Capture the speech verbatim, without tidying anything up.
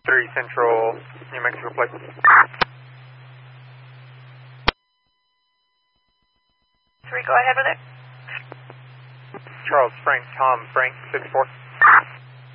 three Central, New Mexico Place. three, go ahead with it. Charles Frank, Tom Frank, six four.